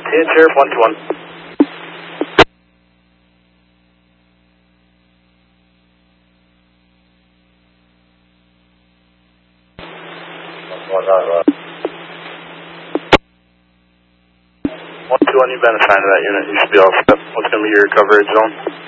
TN Sheriff 121. You've been assigned to that unit. You should be all set. What's going to be your coverage zone?